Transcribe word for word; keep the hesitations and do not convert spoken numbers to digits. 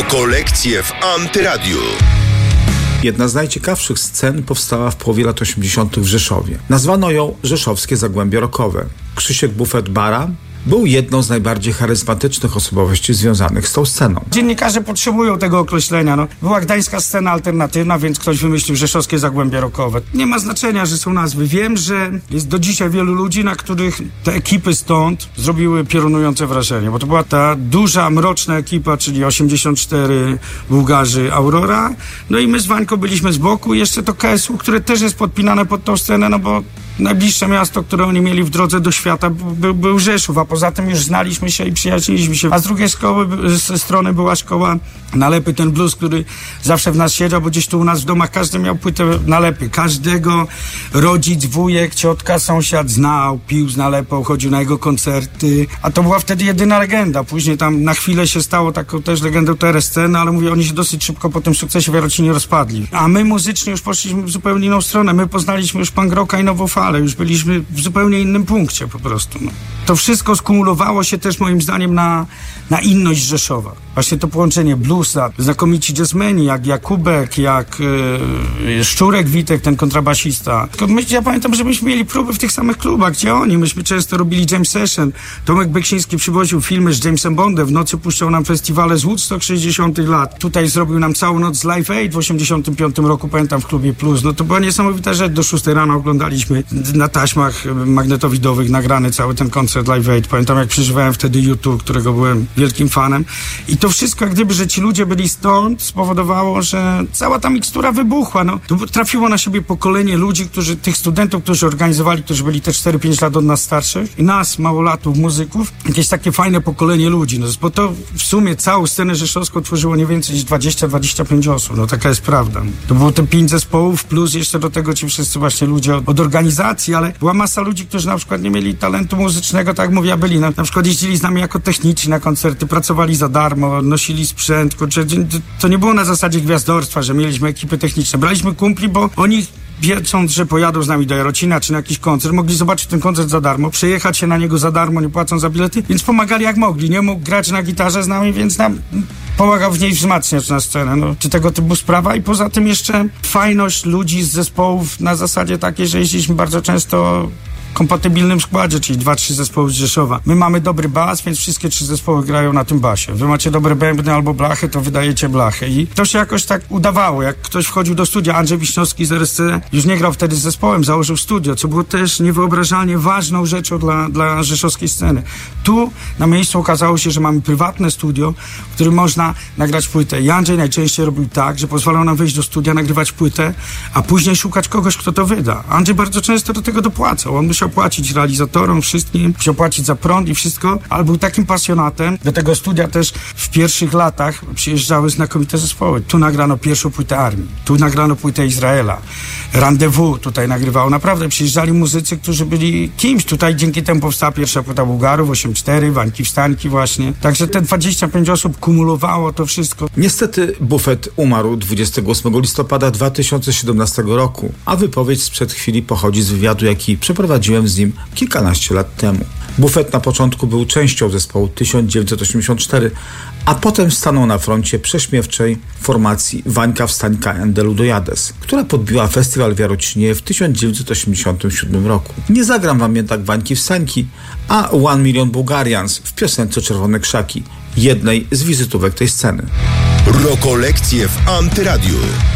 Rokolekcje w Antyradiu. Jedna z najciekawszych scen powstała w połowie lat osiemdziesiątych w Rzeszowie. Nazwano ją Rzeszowskie Zagłębie Rockowe. Krzysiek Bufet-Bara był jedną z najbardziej charyzmatycznych osobowości związanych z tą sceną. Dziennikarze potrzebują tego określenia. No. Była gdańska scena alternatywna, więc ktoś wymyślił Rzeszowskie Zagłębie Rockowe. Nie ma znaczenia, że są nazwy. Wiem, że jest do dzisiaj wielu ludzi, na których te ekipy stąd zrobiły piorunujące wrażenie, bo to była ta duża, mroczna ekipa, czyli osiemdziesiąt cztery, Bułgarzy, Aurora. No i my z Wańką byliśmy z boku i jeszcze to K S U, które też jest podpinane pod tą scenę, no bo najbliższe miasto, które oni mieli w drodze do świata, był, był Rzeszów, a poza tym już znaliśmy się i przyjaźniliśmy się. A z drugiej szkoły, z strony była szkoła Nalepy, ten blues, który zawsze w nas siedział, bo gdzieś tu u nas w domach każdy miał płytę Nalepy. Każdego rodzic, wujek, ciotka, sąsiad znał, pił z Nalepą, chodził na jego koncerty, a to była wtedy jedyna legenda. Później tam na chwilę się stało taką też legendą T R sceny, ale mówię, oni się dosyć szybko po tym sukcesie w Jarocinie rozpadli. A my muzycznie już poszliśmy w zupełnie inną stronę. My poznaliśmy już punk rocka i nową falę. Ale już byliśmy w zupełnie innym punkcie po prostu. No. To wszystko skumulowało się też moim zdaniem na, na inność Rzeszowa. Właśnie to połączenie bluesa, znakomici jazzmeni, jak Jakubek, jak yy, Szczurek Witek, ten kontrabasista. My, ja pamiętam, że myśmy mieli próby w tych samych klubach, gdzie oni. Myśmy często robili jam session. Tomek Beksiński przywoził filmy z Jamesem Bondem. W nocy puszczał nam festiwale z Woodstock sześćdziesiątych lat. Tutaj zrobił nam całą noc z Live Aid w osiemdziesiątym piątym roku, pamiętam, w klubie Plus. No to była niesamowita rzecz. Do szóstej rano oglądaliśmy na taśmach magnetowidowych nagrany cały ten koncert Live Aid. Pamiętam, jak przeżywałem wtedy YouTube, którego byłem wielkim fanem. I to wszystko, jak gdyby, że ci ludzie byli stąd, spowodowało, że cała ta mikstura wybuchła. No, to trafiło na siebie pokolenie ludzi, którzy, tych studentów, którzy organizowali, którzy byli te cztery pięć lat od nas starszych i nas, małolatów, muzyków, jakieś takie fajne pokolenie ludzi. No, bo to w sumie całą scenę rzeszowską tworzyło nie więcej niż dwadzieścia dwadzieścia pięć osób. No taka jest prawda. To było te pięć zespołów, plus jeszcze do tego ci wszyscy właśnie ludzie od, od organizacji, ale była masa ludzi, którzy na przykład nie mieli talentu muzycznego, tak jak mówię, byli. Na, na przykład jeździli z nami jako techniczni na koncerty, pracowali za darmo, nosili sprzęt, kurczę, to nie było na zasadzie gwiazdorstwa, że mieliśmy ekipy techniczne. Braliśmy kumpli, bo oni, wiedząc, że pojadą z nami do Jarocina czy na jakiś koncert, mogli zobaczyć ten koncert za darmo, przejechać się na niego za darmo, nie płacąc za bilety, więc pomagali jak mogli. Nie mógł grać na gitarze z nami, więc nam pomagał w niej wzmacniać na scenę, no, czy tego typu sprawa. I poza tym jeszcze fajność ludzi z zespołów na zasadzie takiej, że jeździliśmy bardzo często kompatybilnym składzie, czyli dwa, trzy zespoły z Rzeszowa. My mamy dobry bas, więc wszystkie trzy zespoły grają na tym basie. Wy macie dobre bębny albo blachy, to wydajecie blachy. I to się jakoś tak udawało. Jak ktoś wchodził do studia, Andrzej Wiśniowski z R S C już nie grał wtedy z zespołem, założył studio, co było też niewyobrażalnie ważną rzeczą dla, dla rzeszowskiej sceny. Tu na miejscu okazało się, że mamy prywatne studio, w którym można nagrać płytę. I Andrzej najczęściej robił tak, że pozwalał nam wejść do studia, nagrywać płytę, a później szukać kogoś, kto to wyda. Andrzej bardzo często do tego dopłacał. On musiał płacić realizatorom, wszystkim, musiał płacić za prąd i wszystko, ale był takim pasjonatem. Do tego studia też w pierwszych latach przyjeżdżały znakomite zespoły. Tu nagrano pierwszą płytę Armii, tu nagrano płytę Izraela, Rendezvous tutaj nagrywało. Naprawdę przyjeżdżali muzycy, którzy byli kimś. Tutaj dzięki temu powstała pierwsza płyta Bułgarów, osiem cztery, Wańki Wstańki właśnie. Także te dwadzieścia pięć osób kumulowało to wszystko. Niestety Bufet umarł dwudziestego ósmego listopada dwa tysiące siedemnastego roku, a wypowiedź sprzed chwili pochodzi z wywiadu, jaki przeprowadziłem z nim kilkanaście lat temu. Bufet na początku był częścią zespołu tysiąc dziewięćset osiemdziesiąt cztery, a potem stanął na froncie prześmiewczej formacji Wańka Wstańka and the Ludojades, która podbiła festiwal w Jarocinie w tysiąc dziewięćset osiemdziesiątym siódmym roku. Nie zagram wam jednak Wańki Wstańki, a One Million Bulgarians w piosence Czerwone Krzaki, jednej z wizytówek tej sceny. Rokolekcje w Antyradiu.